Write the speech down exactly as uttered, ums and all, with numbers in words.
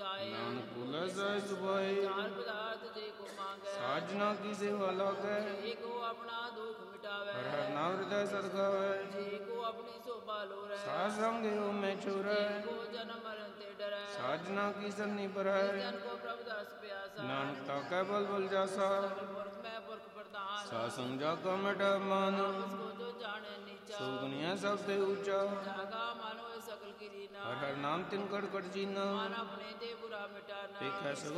गाए नानक बोले सह सुभाए चार पदार्थ जे को मांगे साजना की सेवा लागे जे को अपना दुख मिटावे हर हर नाम हृदय सदगावे जे को अपनी शोभा लोरे साध संग हो में छोरे को जन्म मरण ते डरे साजना की सन्नी पर है जन को प्रभु दास प्यासा नानक ताके बल बल जासा पुरख में पुरख प्रधान सा समझा का मिटा मान उसको जो जाने नीचा सुगनिया सबसे ऊंचा जागा मानो सकल की रीना हर हर नाम तिन कड़ कड़ जीना मान अपने दे बुरा मिटाना देखा